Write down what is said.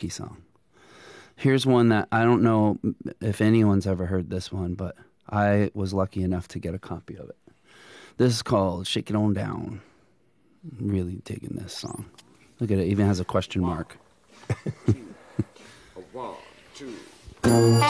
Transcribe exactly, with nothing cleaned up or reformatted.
Tchaikovsky song. Here's one that I don't know if anyone's ever heard this one, but I was lucky enough to get a copy of it. This is called Shake It On Down. Really digging this song. Look at it, it even has a question mark. One, two.